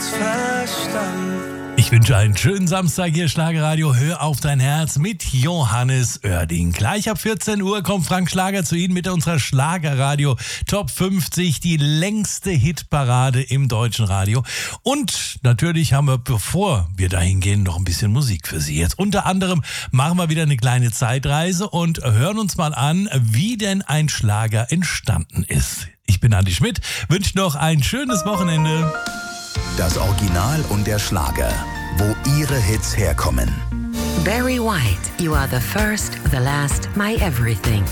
niemals verstanden. Ich wünsche einen schönen Samstag hier, Schlagerradio. Hör auf dein Herz mit Johannes Oerding. Gleich ab 14 Uhr kommt Frank Schlager zu Ihnen mit unserer Schlagerradio Top 50, die längste Hitparade im deutschen Radio. Und natürlich haben wir, bevor wir dahin gehen, noch ein bisschen Musik für Sie. Jetzt unter anderem machen wir wieder eine kleine Zeitreise und hören uns mal an, wie denn ein Schlager entstanden ist. Ich bin Andi Schmidt, wünsche noch ein schönes Wochenende. Das Original und der Schlager, wo Ihre Hits herkommen. Barry White, You Are the First, the Last, My Everything.